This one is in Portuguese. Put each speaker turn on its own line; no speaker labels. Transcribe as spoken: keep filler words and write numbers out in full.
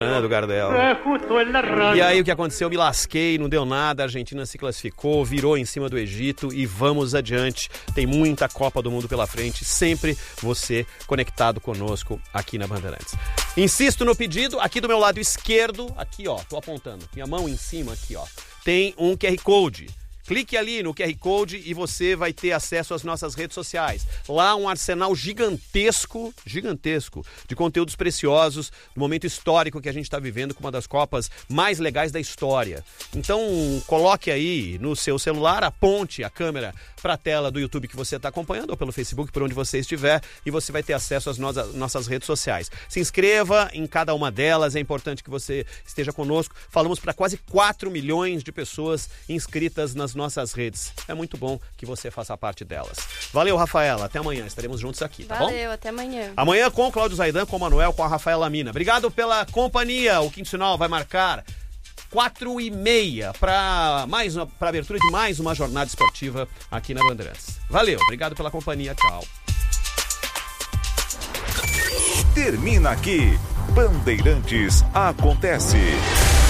do Gardel. E aí o que aconteceu? Eu me lasquei, não deu nada, a Argentina se classificou, virou em cima do Egito e vamos adiante. Tem muita Copa do Mundo pela frente, sempre você conectado conosco aqui na Bandeirantes. Insisto no pedido, aqui do meu lado esquerdo, aqui ó, tô apontando, minha mão em cima aqui ó, tem um Q R Code. Clique ali no Q R Code e você vai ter acesso às nossas redes sociais. Lá um arsenal gigantesco, gigantesco, de conteúdos preciosos do momento histórico que a gente está vivendo com uma das Copas mais legais da história. Então, coloque aí no seu celular, aponte a câmera para a tela do YouTube que você está acompanhando ou pelo Facebook, por onde você estiver, e você vai ter acesso às no- nossas redes sociais. Se inscreva em cada uma delas, é importante que você esteja conosco. Falamos para quase quatro milhões de pessoas inscritas nas nossas redes. É muito bom que você faça parte delas. Valeu, Rafaela. Até amanhã. Estaremos juntos aqui, tá bom?
Valeu, até amanhã.
Amanhã com o Cláudio Zaidan, com o Manuel, com a Rafaela Mina. Obrigado pela companhia. O Quinto Sinal vai marcar quatro e meia para mais uma, para abertura de mais uma jornada esportiva aqui na Bandeirantes. Valeu. Obrigado pela companhia. Tchau.
Termina aqui. Bandeirantes Acontece.